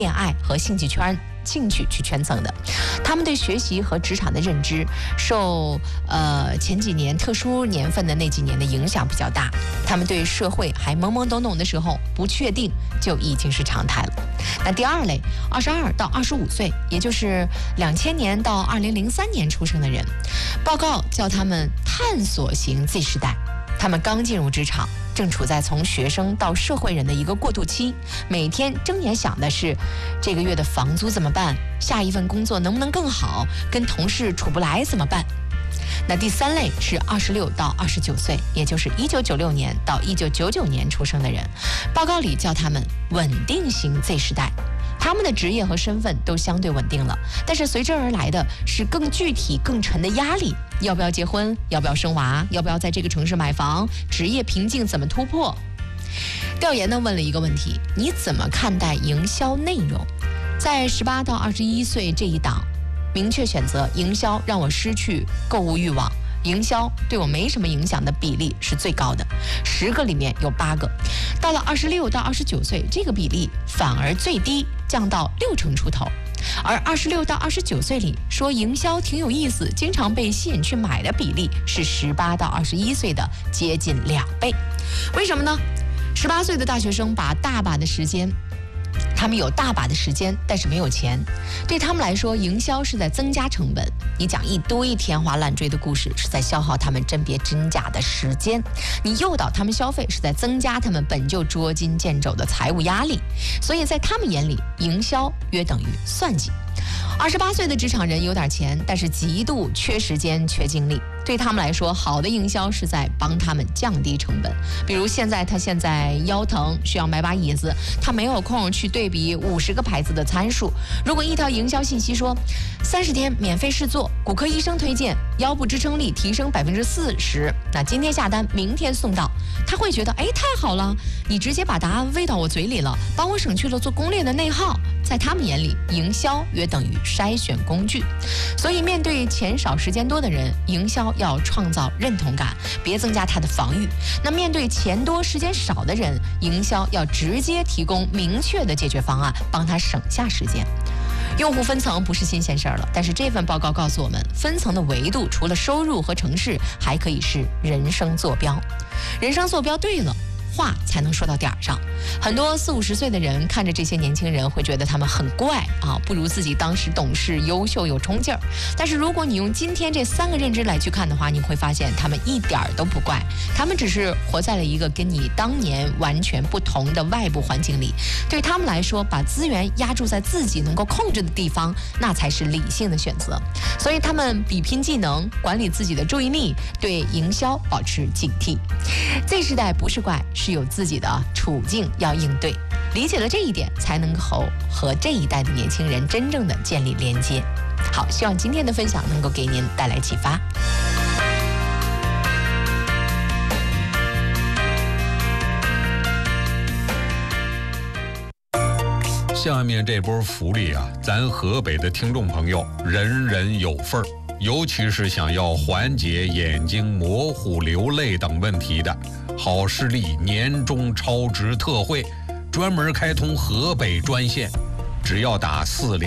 恋爱和兴趣去圈层的。他们对学习和职场的认知受前几年特殊年份的那几年的影响比较大，他们对社会还懵懵懂懂的时候不确定就已经是常态了。那第二类22到25岁，也就是2000年到2003年出生的人，报告叫他们探索型 Z 世代。他们刚进入职场，正处在从学生到社会人的一个过渡期，每天睁眼想的是这个月的房租怎么办，下一份工作能不能更好，跟同事处不来怎么办。那第三类是26到29岁，也就是1996年到1999年出生的人，报告里叫他们稳定型 Z 世代。他们的职业和身份都相对稳定了，但是随之而来的是更具体更沉的压力，要不要结婚，要不要生娃，要不要在这个城市买房，职业瓶颈怎么突破。调研呢问了一个问题，你怎么看待营销内容？在18到21岁这一档，明确选择营销让我失去购物欲望，营销对我没什么影响的比例是最高的，10个里面有8个。到了26到29岁，这个比例反而最低，降到60%出头。而26到29岁里说营销挺有意思，经常被吸引去买的比例是18到21岁的接近2倍。为什么呢？18岁的大学生把大把的时间，他们有大把的时间，但是没有钱。对他们来说，营销是在增加成本。你讲一堆天花乱坠的故事，是在消耗他们甄别真假的时间。你诱导他们消费，是在增加他们本就捉襟见肘的财务压力。所以在他们眼里，营销约等于算计。28岁的职场人有点钱，但是极度缺时间、缺精力。对他们来说，好的营销是在帮他们降低成本。比如他现在腰疼，需要买把椅子，他没有空去对比50个牌子的参数。如果一条营销信息说30天免费试做，骨科医生推荐腰部支撑力提升40%，那今天下单，明天送到，他会觉得太好了，你直接把答案喂到我嘴里了，帮我省去了做攻略的内耗。在他们眼里，营销约等于筛选工具。所以面对钱少时间多的人，营销要创造认同感，别增加他的防御。那面对钱多时间少的人，营销要直接提供明确的解决方案，帮他省下时间。用户分层不是新鲜事儿了，但是这份报告告诉我们，分层的维度除了收入和城市，还可以是人生坐标。人生坐标对了，话才能说到点儿上。很多40、50岁的人看着这些年轻人，会觉得他们很怪啊，不如自己当时懂事、优秀、有冲劲儿。但是如果你用今天这3个认知来去看的话，你会发现他们一点儿都不怪，他们只是活在了一个跟你当年完全不同的外部环境里。对他们来说，把资源压注在自己能够控制的地方，那才是理性的选择。所以他们比拼技能，管理自己的注意力，对营销保持警惕。Z 世代不是怪，是有自己的处境要应对。理解了这一点，才能够和这一代的年轻人真正的建立连接。好，希望今天的分享能够给您带来启发。 下面这波福利啊，咱河北的听众朋友人人有份儿。尤其是想要缓解眼睛模糊、流泪等问题的，好视力年终超值特惠，专门开通河北专线，只要打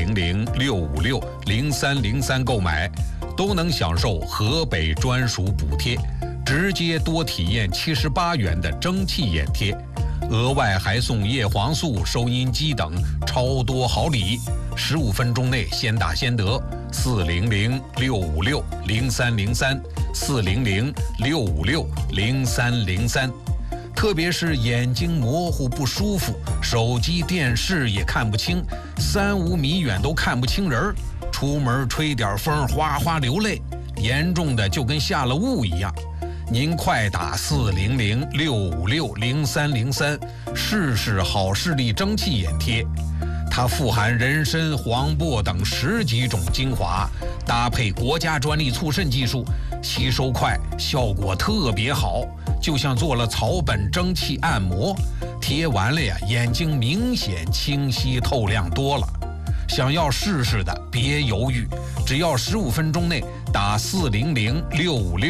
400-656-0303购买，都能享受河北专属补贴，直接多体验78元的蒸汽眼贴，额外还送叶黄素、收音机等超多好礼，15分钟内先打先得。400-656-0303，400-656-0303。特别是眼睛模糊不舒服，手机电视也看不清，3-5米远都看不清人，出门吹点风哗哗流泪，严重的就跟下了雾一样。您快打400-656-0303，试试好视力蒸汽眼贴。它富含人参、黄柏等10几种精华，搭配国家专利促渗技术，吸收快，效果特别好，就像做了草本蒸汽按摩，贴完了呀，眼睛明显清晰透亮多了。想要试试的别犹豫，只要15分钟内打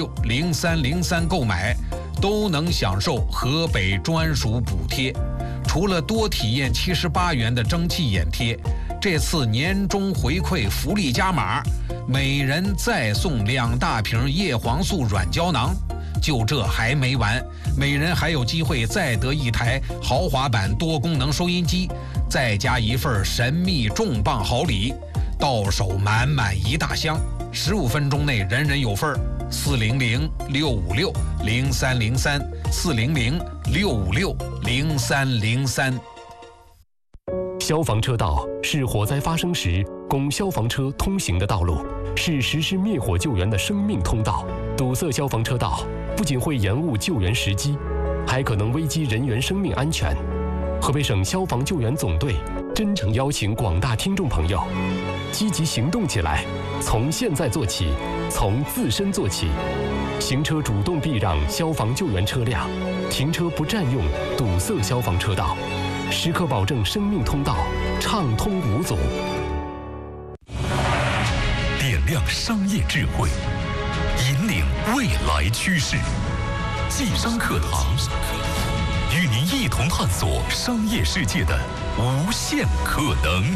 400-656-0303购买，都能享受河北专属补贴。 除了多体验78元的蒸汽眼贴，这次年终回馈福利加码，每人再送2大瓶叶黄素软胶囊。就这还没完，每人还有机会再得1台豪华版多功能收音机，再加1份神秘重磅好礼，到手满满1大箱，15分钟内人人有份。400-656-0303，400-656-0303。 消防车道是火灾发生时供消防车通行的道路，是实施灭火救援的生命通道。堵塞消防车道不仅会延误救援时机，还可能危及人员生命安全。河北省消防救援总队真诚邀请广大听众朋友积极行动起来，从现在做起，从自身做起。行车主动避让消防救援车辆，停车不占用堵塞消防车道，时刻保证生命通道畅通无阻。 点亮商业智慧，引领未来趋势。晋商课堂与您一同探索商业世界的无限可能。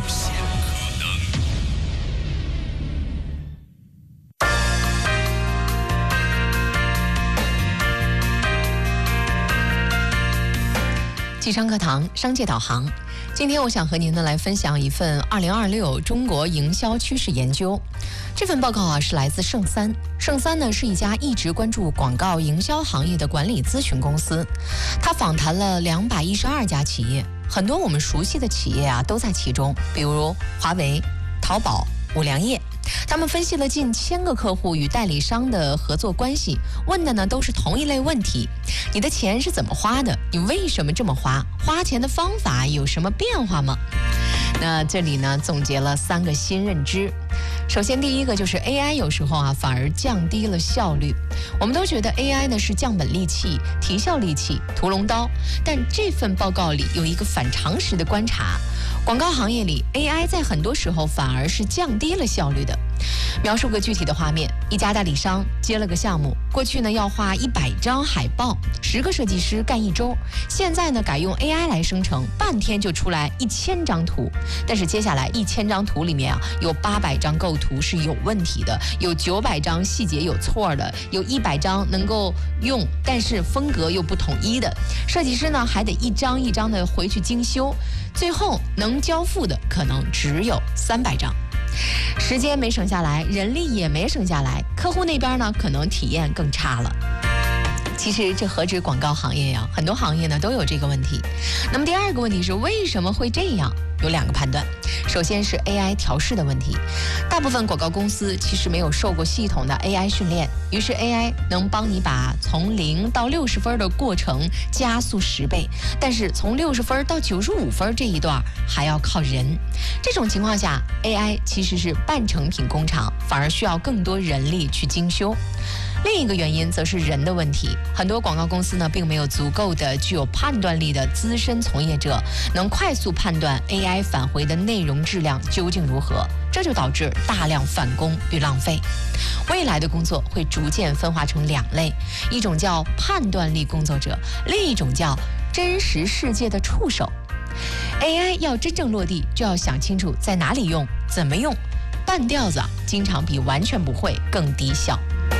晋商课堂商界导航，今天我想和您呢来分享一份2026中国营销趋势研究。这份报告是来自圣三。圣三呢是一家一直关注广告营销行业的管理咨询公司，它访谈了212家企业，很多我们熟悉的企业都在其中，比如华为、淘宝、五粮液。他们分析了近1000个客户与代理商的合作关系，问的呢都是同一类问题：你的钱是怎么花的？你为什么这么花？花钱的方法有什么变化吗？那这里呢总结了3个新认知。首先第一个就是 AI 有时候反而降低了效率。我们都觉得 AI 呢是降本利器、提效利器、屠龙刀，但这份报告里有一个反常识的观察，广告行业里 AI 在很多时候反而是降低了效率的。描述个具体的画面，一家代理商接了个项目，过去呢要画100张海报，10个设计师干1周，现在呢改用 AI 来生成，半天就出来1000张图。但是接下来1000张图里面有800张构图是有问题的，有900张细节有错的，有100张能够用但是风格又不统一的，设计师呢还得一张一张的回去精修，最后能交付的可能只有300张。时间没省下来，人力也没省下来，客户那边呢可能体验更差了。其实这何止广告行业呀，很多行业呢都有这个问题。那么第二个问题是为什么会这样？有2个判断。首先是 AI 调试的问题，大部分广告公司其实没有受过系统的 AI 训练，于是 AI 能帮你把从0到60分的过程加速10倍，但是从60分到95分这一段还要靠人。这种情况下 AI 其实是半成品工厂，反而需要更多人力去精修。另一个原因则是人的问题，很多广告公司呢并没有足够的具有判断力的资深从业者，能快速判断 AI 返回的内容质量究竟如何，这就导致大量返工与浪费。未来的工作会逐渐分化成2类，一种叫判断力工作者，另一种叫真实世界的触手。AI 要真正落地，就要想清楚在哪里用，怎么用，半吊子经常比完全不会更低效。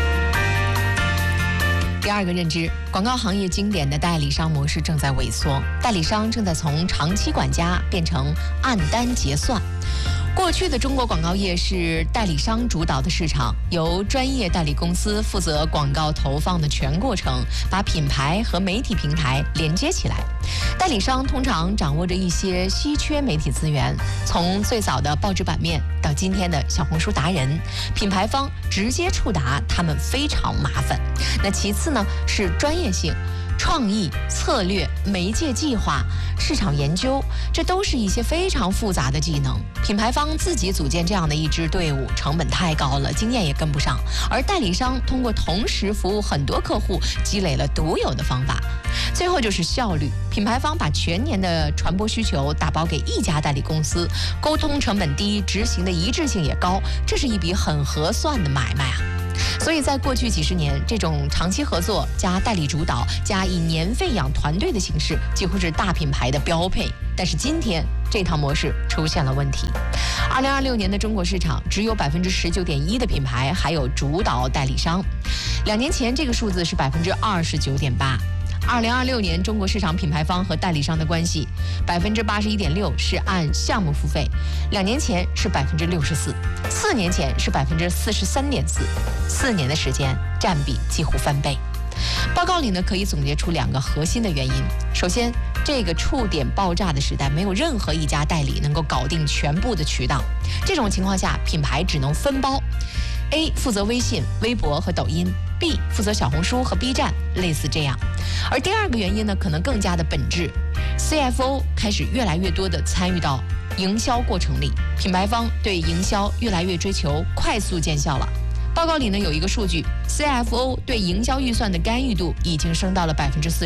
第2个认知，广告行业经典的代理商模式正在萎缩，代理商正在从长期管家变成按单结算。过去的中国广告业是代理商主导的市场，由专业代理公司负责广告投放的全过程，把品牌和媒体平台连接起来。代理商通常掌握着一些稀缺媒体资源，从最早的报纸版面到今天的小红书达人，品牌方直接触达他们非常麻烦。那其次呢是专业性。创意、策略、媒介计划、市场研究，这都是一些非常复杂的技能。品牌方自己组建这样的一支队伍，成本太高了，经验也跟不上。而代理商通过同时服务很多客户，积累了独有的方法。最后就是效率，品牌方把全年的传播需求打包给一家代理公司，沟通成本低，执行的一致性也高，这是一笔很合算的买卖啊。 所以在过去几十年，这种长期合作加代理主导加以年费养团队的形式，几乎是大品牌的标配。但是今天这套模式出现了问题。2026年的中国市场只有19.1%的品牌还有主导代理商，2年前这个数字是29.8%。2026年中国市场品牌方和代理商的关系，81.6%是按项目付费，2年前是64%，4年前是43.4%，4年的时间占比几乎翻倍。报告里呢可以总结出2个核心的原因。首先，这个触点爆炸的时代，没有任何一家代理能够搞定全部的渠道，这种情况下，品牌只能分包。A 负责微信、微博和抖音 ，B 负责小红书和 B 站，类似这样。而第2个原因呢，可能更加的本质 ，CFO 开始越来越多的参与到营销过程里，品牌方对营销越来越追求快速见效了。报告里呢有一个数据 ，CFO 对营销预算的干预度已经升到了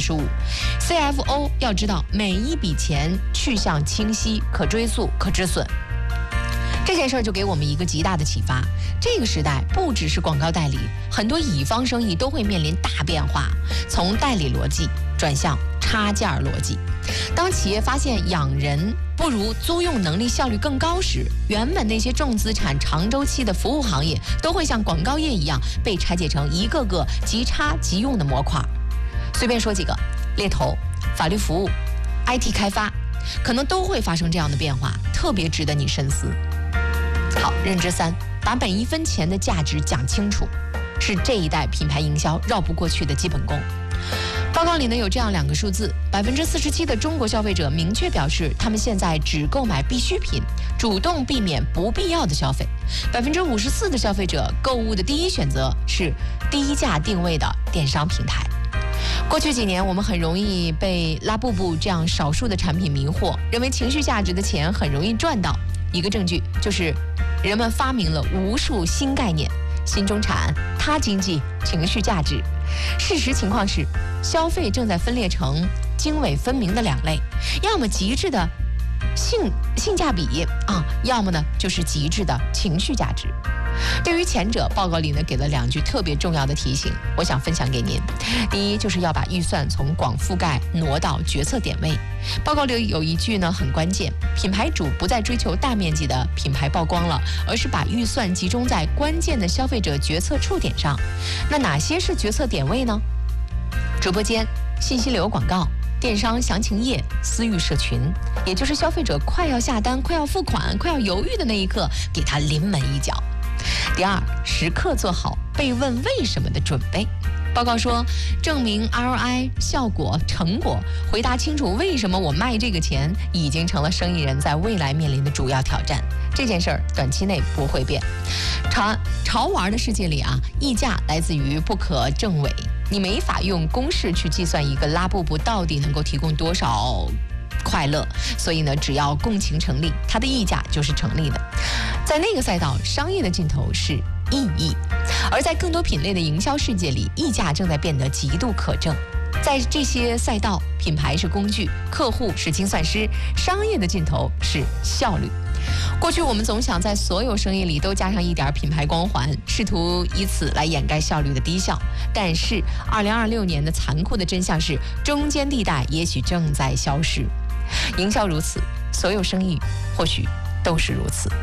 45%。CFO 要知道每一笔钱去向清晰、可追溯、可止损。这件事儿就给我们一个极大的启发，这个时代不只是广告代理，很多乙方生意都会面临大变化，从代理逻辑转向差价逻辑。当企业发现养人不如租用能力效率更高时，原本那些重资产长周期的服务行业都会像广告业一样被拆解成一个个即插即用的模块。随便说几个，猎头、法律服务、IT 开发，可能都会发生这样的变化，特别值得你深思。好，认知3，把每一分钱的价值讲清楚，是这一代品牌营销绕不过去的基本功。报告里呢有这样2个数字，47%的中国消费者明确表示，他们现在只购买必需品，主动避免不必要的消费。54%的消费者购物的第一选择是低价定位的电商平台。过去几年，我们很容易被拉布布这样少数的产品迷惑，认为情绪价值的钱很容易赚到。一个证据就是人们发明了无数新概念，新中产、他经济、情绪价值。事实情况是，消费正在分裂成经纬分明的2类，要么极致的性价比啊，要么呢就是极致的情绪价值。对于前者，报告里呢给了2句特别重要的提醒，我想分享给您。第一，就是要把预算从广覆盖挪到决策点位。报告里有一句呢很关键，品牌主不再追求大面积的品牌曝光了，而是把预算集中在关键的消费者决策触点上。那哪些是决策点位呢？直播间、信息流广告、电商详情页、私域社群，也就是消费者快要下单、快要付款、快要犹豫的那一刻，给他临门一脚。第2，时刻做好被问为什么的准备。报告说，证明 ROI 效果成果，回答清楚为什么我卖这个钱，已经成了生意人在未来面临的主要挑战。这件事儿短期内不会变。潮玩的世界里啊，溢价来自于不可证伪，你没法用公式去计算一个拉布布到底能够提供多少快乐，所以呢，只要共情成立，它的溢价就是成立的。在那个赛道，商业的尽头是意义，而在更多品类的营销世界里，溢价正在变得极度可证。在这些赛道，品牌是工具，客户是精算师，商业的尽头是效率。过去我们总想在所有生意里都加上一点品牌光环，试图以此来掩盖效率的低效。但是2026年的残酷的真相是，中间地带也许正在消失。营销如此，所有生意或许都是如此。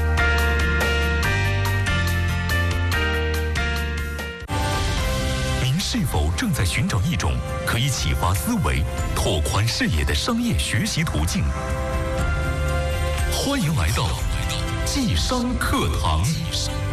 您是否正在寻找一种可以启发思维、拓宽视野的商业学习途径？欢迎来到纪商课堂。